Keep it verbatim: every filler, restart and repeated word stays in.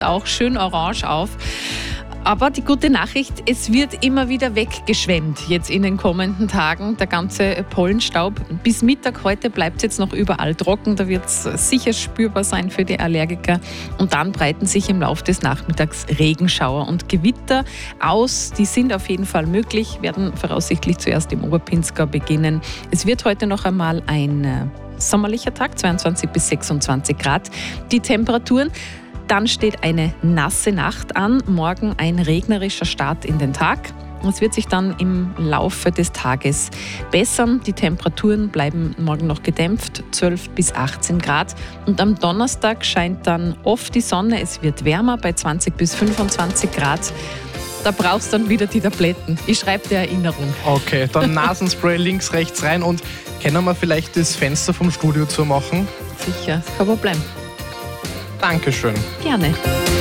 auch schön orange auf. Aber die gute Nachricht, es wird immer wieder weggeschwemmt jetzt in den kommenden Tagen, der ganze Pollenstaub. Bis Mittag heute bleibt es jetzt noch überall trocken, da wird es sicher spürbar sein für die Allergiker. Und dann breiten sich im Laufe des Nachmittags Regenschauer und Gewitter aus. Die sind auf jeden Fall möglich, werden voraussichtlich zuerst im Oberpinzgau beginnen. Es wird heute noch einmal ein sommerlicher Tag, zweiundzwanzig bis sechsundzwanzig Grad. Die Temperaturen. Dann steht eine nasse Nacht an, morgen ein regnerischer Start in den Tag. Es wird sich dann im Laufe des Tages bessern. Die Temperaturen bleiben morgen noch gedämpft, zwölf bis achtzehn Grad. Und am Donnerstag scheint dann oft die Sonne. Es wird wärmer bei zwanzig bis fünfundzwanzig Grad. Da brauchst du dann wieder die Tabletten. Ich schreibe dir Erinnerung. Okay, dann Nasenspray links, rechts rein. Und können wir vielleicht das Fenster vom Studio zumachen? Sicher, kein Problem. Dankeschön. Gerne.